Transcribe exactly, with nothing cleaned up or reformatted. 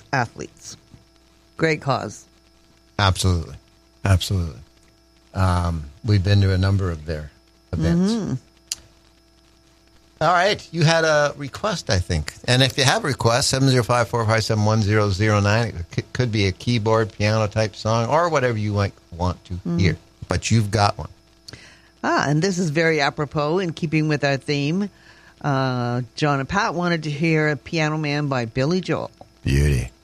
athletes. Great cause. Absolutely. Absolutely. Um, we've been to a number of their events. Mm-hmm. All right. You had a request, I think. And if you have a request, seven zero five, four five seven, one zero zero nine. It could be a keyboard, piano type song, or whatever you might want to mm-hmm. hear. But you've got one. Ah, and this is very apropos in keeping with our theme. Uh, John and Pat wanted to hear Piano Man by Billy Joel. Beauty.